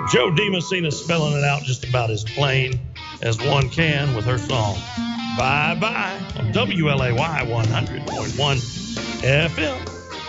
Joe DiMessina spelling it out just about as plain as one can with her song Bye Bye on WLAY 100.1 FM.